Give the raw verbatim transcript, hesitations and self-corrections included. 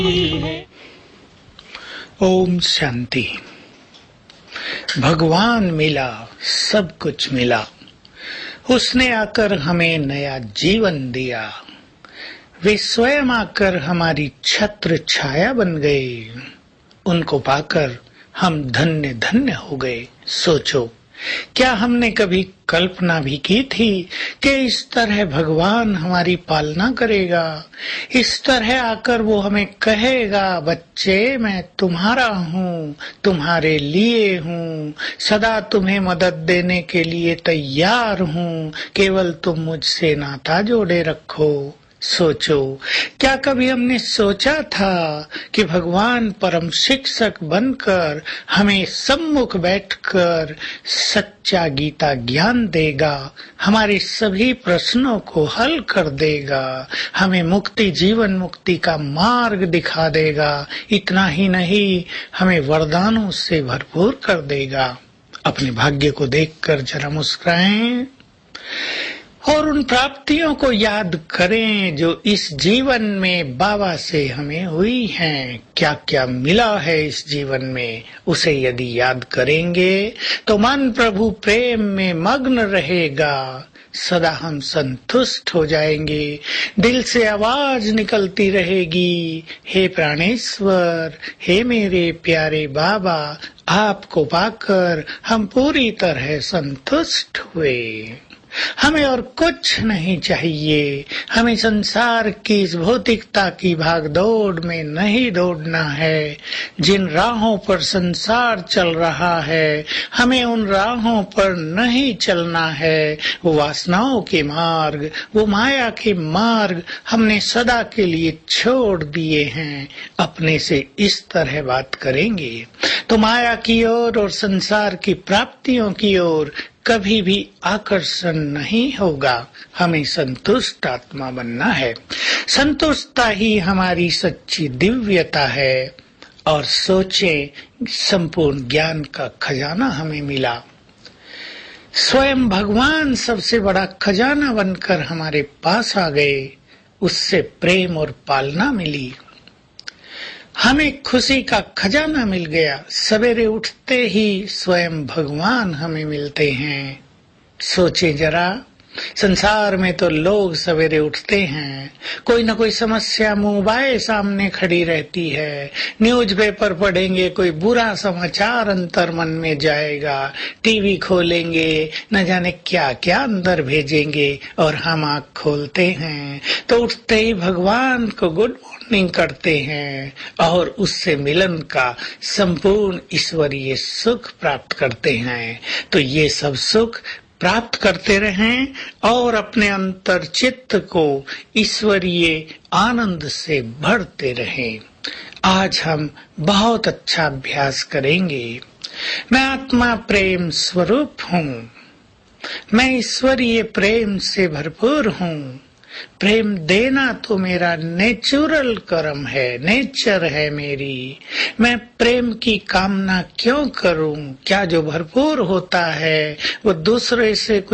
ओम शांति। भगवान मिला, सब कुछ मिला, उसने आकर हमें नया जीवन दिया। वे स्वयं आकर हमारी छत्र छाया बन गए। उनको पाकर हम धन्य धन्य हो गए। सोचो, क्या हमने कभी कल्पना भी की थी कि इस तरह भगवान हमारी पालना करेगा? इस तरह आकर वो हमें कहेगा, बच्चे मैं तुम्हारा हूँ, तुम्हारे लिए हूँ, सदा तुम्हें मदद देने के लिए तैयार हूँ, केवल तुम मुझसे नाता जोड़े रखो। सोचो, क्या कभी हमने सोचा था कि भगवान परम शिक्षक बनकर हमें सम्मुख बैठकर सच्चा गीता ज्ञान देगा, हमारे सभी प्रश्नों को हल कर देगा, हमें मुक्ति जीवन मुक्ति का मार्ग दिखा देगा। इतना ही नहीं, हमें वरदानों से भरपूर कर देगा। अपने भाग्य को देखकर जरा मुस्कुराएं और उन प्राप्तियों को याद करें जो इस जीवन में बाबा से हमें हुई हैं। क्या क्या मिला है इस जीवन में, उसे यदि याद करेंगे तो मन प्रभु प्रेम में मग्न रहेगा। सदा हम संतुष्ट हो जाएंगे। दिल से आवाज निकलती रहेगी, हे प्राणेश्वर, हे मेरे प्यारे बाबा, आपको पाकर हम पूरी तरह संतुष्ट हुए। हमें और कुछ नहीं चाहिए। हमें संसार की इस भौतिकता की भागदौड़ में नहीं दौड़ना है। जिन राहों पर संसार चल रहा है, हमें उन राहों पर नहीं चलना है। वो वासनाओं के मार्ग, वो माया के मार्ग हमने सदा के लिए छोड़ दिए हैं। अपने से इस तरह बात करेंगे तो माया की ओर और संसार की प्राप्तियों की ओर कभी भी आकर्षण नहीं होगा। हमें संतुष्ट आत्मा बनना है। संतुष्टता ही हमारी सच्ची दिव्यता है। और सोचें, संपूर्ण ज्ञान का खजाना हमें मिला। स्वयं भगवान सबसे बड़ा खजाना बनकर हमारे पास आ गए। उससे प्रेम और पालना मिली। हमें खुशी का खजाना मिल गया। सवेरे उठते ही स्वयं भगवान हमें मिलते हैं। सोचे जरा, संसार में तो लोग सवेरे उठते हैं, कोई न कोई समस्या मोबाइल सामने खड़ी रहती है। न्यूज़पेपर पढ़ेंगे, कोई बुरा समाचार अंतर मन में जाएगा। टीवी खोलेंगे, न जाने क्या क्या अंदर भेजेंगे। और हम आँख खोलते हैं तो उठते ही भगवान को गुड मॉर्निंग करते हैं और उससे मिलन का संपूर्ण ईश्वरीय सुख प्राप्त करते हैं। तो ये सब सुख प्राप्त करते रहें और अपने अंतर चित्त को ईश्वरीय आनंद से भरते रहें। आज हम बहुत अच्छा अभ्यास करेंगे। मैं आत्मा प्रेम स्वरूप हूँ। मैं ईश्वरीय प्रेम से भरपूर हूँ। प्रेम देना तो मेरा नेचुरल कर्म है, नेचर है मेरी। मैं प्रेम की कामना क्यों करूं? क्या जो भरपूर होता है वो दूसरे से